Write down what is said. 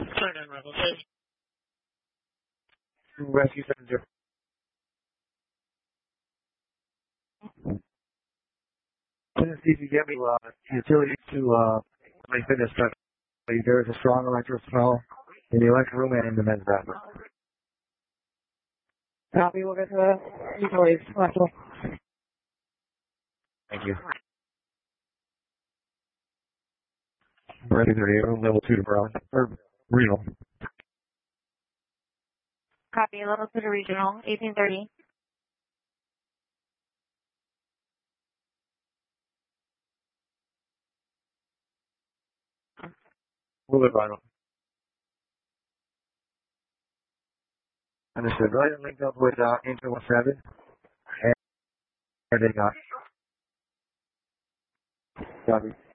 Sorry, Rebel. Rescue 70. Please see if you get me utilities to my fitness stuff. There is a strong electrical smell in the electric room and in the men's bathroom. Copy, we'll get to the utilities. Thank you. Rescue 38, room level 2 to Berlin. Or regional. Copy, level 2 to regional, 1830. Move it, Ronald. Understood. Go ahead and link up with Angel 17 and they got. Copy.